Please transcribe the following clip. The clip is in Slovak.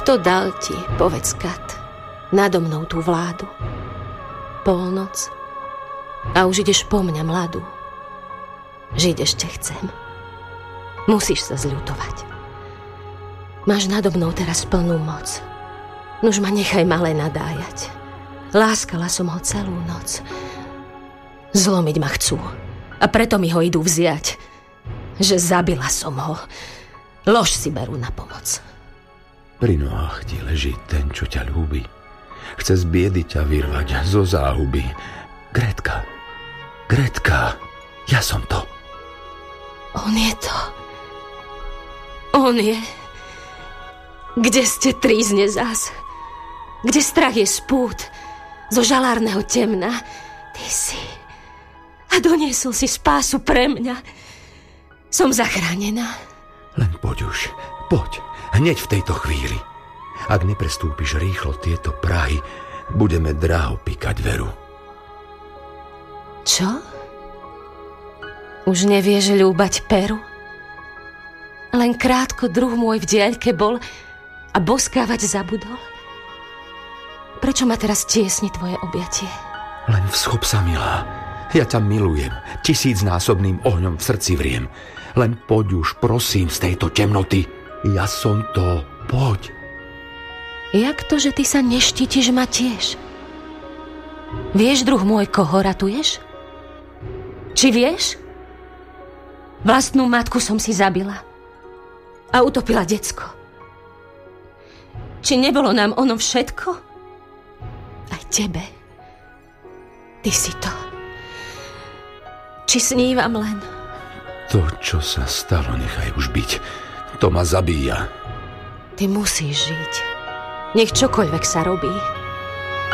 Kto dal ti, povedz Kat, nado mnou tú vládu? Polnoc a už ideš po mňa mladú. Žiť ešte chcem. Musíš sa zľutovať. Máš nado mnou teraz plnú moc. Nuž ma nechaj malé nadájať. Láskala som ho celú noc. Zlomiť ma chcú a preto mi ho idú vziať. Že zabila som ho. Lož si berú na pomoc. Pri nohách ti leží ten, čo ťa ľúbi. Chce z biedy ťa vyrvať zo záhuby. Gretka, ja som to. On je to. On je. Kde ste trízne zás? Kde strach je spút zo žalárneho temna? Ty si. A doniesol si spásu pre mňa. Som zachránená. Len poď už, poď. Hneď v tejto chvíli. Ak neprestúpiš rýchlo tieto prahy, budeme draho píkať veru. Čo? Už nevieš ľúbať peru? Len krátko druh môj v diaľke bol a boskávať zabudol? Prečo ma teraz tiesni tvoje objatie? Len vschop sa, milá. Ja ťa milujem. 1000-násobným ohňom v srdci vriem. Len poď už, prosím, z tejto temnoty. Ja som to. Poď. Jak to, že ty sa neštítiš ma tiež? Vieš, druh môj, koho ratuješ? Či vieš? Vlastnú matku som si zabila a utopila decko. Či nebolo nám ono všetko? Aj tebe. Ty si to. Či snívam len? To, čo sa stalo, nechaj už byť. To ma zabíja. Ty musíš žiť. Nech čokoľvek sa robí.